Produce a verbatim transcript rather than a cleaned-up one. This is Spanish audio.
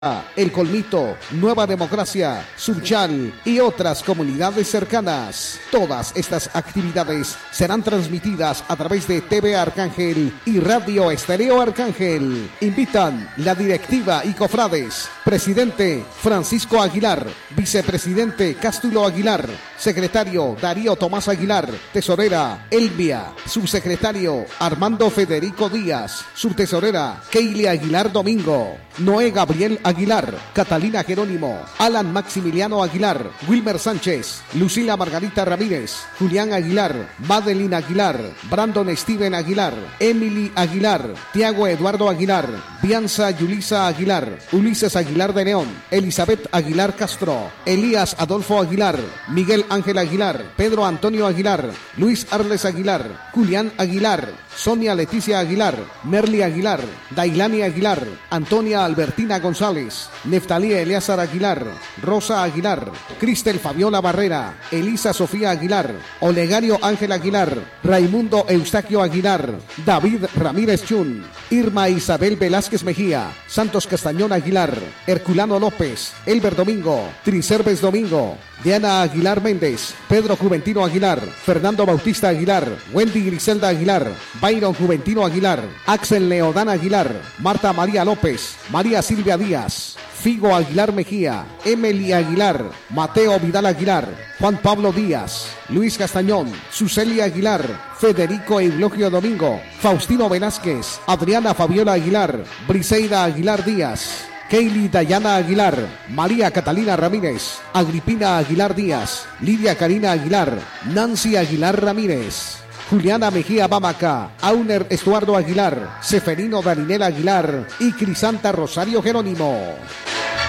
El Colmito, Nueva Democracia, Subchal y otras comunidades cercanas. Todas estas actividades serán transmitidas a través de T V Arcángel y Radio Estéreo Arcángel. Invitan la directiva y cofrades. Presidente Francisco Aguilar, Vicepresidente Cástulo Aguilar, Secretario Darío Tomás Aguilar, Tesorera Elvia, Subsecretario Armando Federico Díaz, Subtesorera Keili Aguilar Domingo, Noé Gabriel Aguilar, Catalina Jerónimo, Alan Maximiliano Aguilar, Wilmer Sánchez, Lucila Margarita Ramírez, Julián Aguilar, Madeline Aguilar, Brandon Steven Aguilar, Emily Aguilar, Tiago Eduardo Aguilar, Bianza Yulisa Aguilar, Ulises Aguilar de León, Elizabeth Aguilar Castro, Elías Adolfo Aguilar, Miguel Ángel Aguilar, Pedro Antonio Aguilar, Luis Arles Aguilar, Julián Aguilar, Sonia Leticia Aguilar, Merly Aguilar, Dailani Aguilar, Antonia Albertina González, Neftalí Eleazar Aguilar, Rosa Aguilar, Cristel Fabiola Barrera, Elisa Sofía Aguilar, Olegario Ángel Aguilar, Raimundo Eustaquio Aguilar, David Ramírez Chun, Irma Isabel Velázquez Mejía, Santos Castañón Aguilar, Herculano López, Elber Domingo, Tricerves Domingo, Diana Aguilar Méndez, Pedro Juventino Aguilar, Fernando Bautista Aguilar, Wendy Griselda Aguilar, Byron Juventino Aguilar, Axel Leodán Aguilar, Marta María López, María Silvia Díaz, Figo Aguilar Mejía, Emily Aguilar, Mateo Vidal Aguilar, Juan Pablo Díaz, Luis Castañón, Sucelia Aguilar, Federico Eulogio Domingo, Faustino Velázquez, Adriana Fabiola Aguilar, Briseida Aguilar Díaz, Keili Dayana Aguilar, María Catalina Ramírez, Agripina Aguilar Díaz, Lidia Karina Aguilar, Nancy Aguilar Ramírez, Juliana Mejía Bamaca, Auner Estuardo Aguilar, Seferino Darinel Aguilar y Crisanta Rosario Jerónimo.